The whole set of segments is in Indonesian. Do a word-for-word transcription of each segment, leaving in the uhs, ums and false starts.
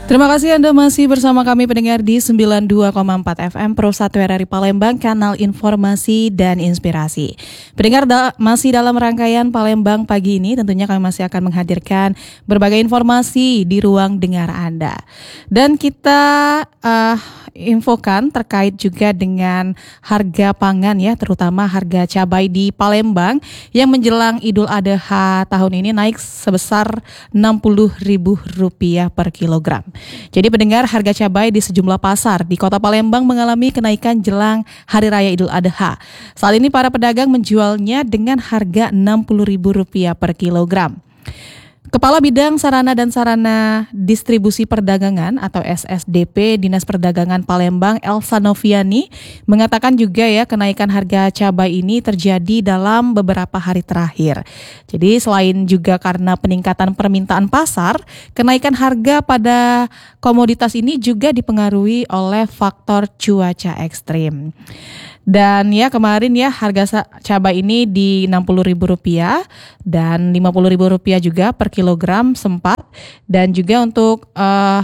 Terima kasih Anda masih bersama kami pendengar di sembilan puluh dua koma empat F M Pro satu R R I Palembang, kanal informasi dan inspirasi. Pendengar da- masih dalam rangkaian Palembang pagi ini, tentunya kami masih akan menghadirkan berbagai informasi di ruang dengar Anda. Dan kita uh, infokan terkait juga dengan harga pangan ya, terutama harga cabai di Palembang yang menjelang Idul Adha tahun ini naik sebesar enam puluh ribu rupiah per kilogram. Jadi pendengar, harga cabai di sejumlah pasar di Kota Palembang mengalami kenaikan jelang Hari Raya Idul Adha. Saat ini para pedagang menjualnya dengan harga enam puluh ribu rupiah per kilogram. Kepala Bidang Sarana dan Sarana Distribusi Perdagangan atau S S D P Dinas Perdagangan Palembang, Elsa Noviani, mengatakan juga ya kenaikan harga cabai ini terjadi dalam beberapa hari terakhir. Jadi selain juga karena peningkatan permintaan pasar, kenaikan harga pada komoditas ini juga dipengaruhi oleh faktor cuaca ekstrim. Dan ya kemarin ya harga cabai ini di enam puluh ribu rupiah dan lima puluh ribu rupiah juga per kilogram sempat. Dan juga untuk uh,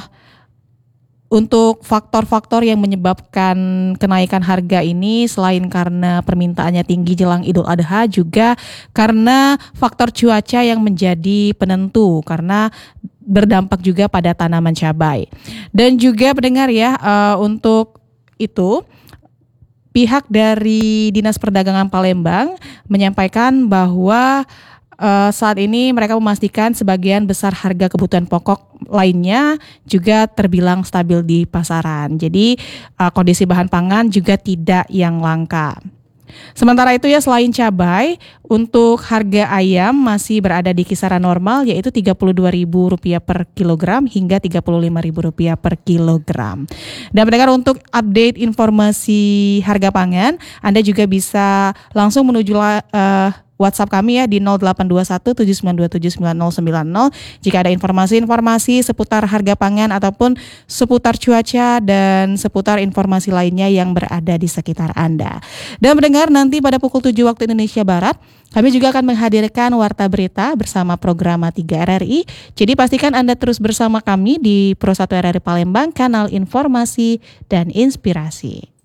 untuk faktor-faktor yang menyebabkan kenaikan harga ini selain karena permintaannya tinggi jelang Idul Adha, juga karena faktor cuaca yang menjadi penentu karena berdampak juga pada tanaman cabai. Dan juga pendengar ya uh, untuk itu pihak dari Dinas Perdagangan Palembang menyampaikan bahwa uh, saat ini mereka memastikan sebagian besar harga kebutuhan pokok lainnya juga terbilang stabil di pasaran. Jadi uh, kondisi bahan pangan juga tidak yang langka. Sementara itu ya selain cabai, untuk harga ayam masih berada di kisaran normal yaitu tiga puluh dua ribu rupiah per kilogram hingga tiga puluh lima ribu rupiah per kilogram. Dan pendengar, untuk update informasi harga pangan, Anda juga bisa langsung menuju uh, WhatsApp kami ya di nol delapan dua satu tujuh sembilan dua tujuh sembilan nol sembilan nol jika ada informasi-informasi seputar harga pangan ataupun seputar cuaca dan seputar informasi lainnya yang berada di sekitar Anda. Dan mendengar, nanti pada pukul tujuh waktu Indonesia Barat kami juga akan menghadirkan Warta Berita bersama Programa tiga R R I. Jadi pastikan Anda terus bersama kami di Pro satu R R I Palembang, kanal informasi dan inspirasi.